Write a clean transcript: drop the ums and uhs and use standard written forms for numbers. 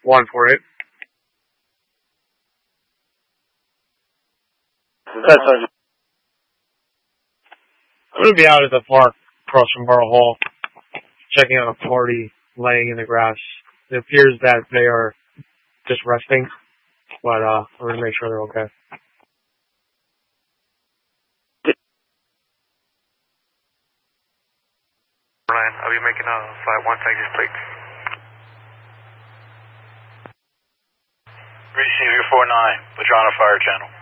148. That's Sergeant. I'm going to be out at the park across from Borough Hall, checking out a party laying in the grass. It appears that they are just resting, but we're going to make sure they're okay. Ryan, I'll be making a flight 1 exit, please. Receiver 49, Madrona Fire Channel.